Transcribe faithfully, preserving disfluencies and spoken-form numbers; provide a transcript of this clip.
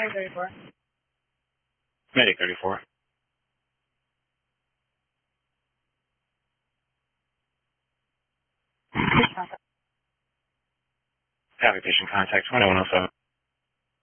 Medic thirty-four. Medic thirty-four. Copy, patient contact twenty-one oh seven.